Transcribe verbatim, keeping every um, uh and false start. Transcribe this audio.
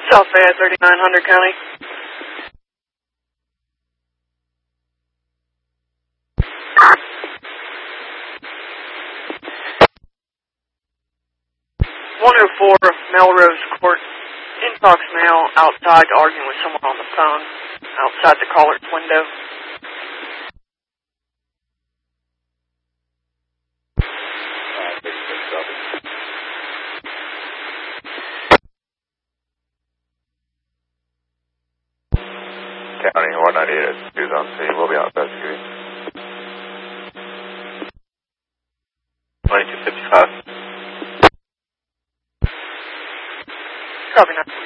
South Fayette, thirty-nine hundred County. one oh four Melrose Court. Inbox male outside arguing with someone on the phone outside the caller's window. County one ninety-eight, who's on scene, we'll be on investigating. twenty-two fifty-five. Copy, nine.